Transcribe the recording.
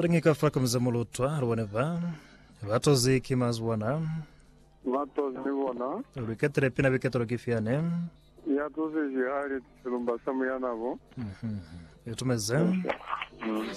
Twaringika faka mzamulutwa rwaneva. Vatozi kimazwana. Vatozi nibona. Uriketere pina biketoro kifiane. Ya tuzi jihari tulumba samu yanabo. Yatumeze.